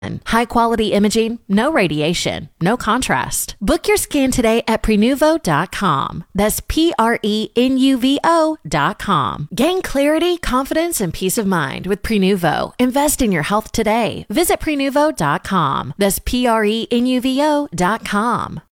High quality imaging, no radiation, no contrast. Book your scan today at Prenuvo.com. That's Prenuvo.com. Gain clarity, confidence, and peace of mind with Prenuvo. Invest in your health today. Visit Prenuvo.com. That's Prenuvo.com.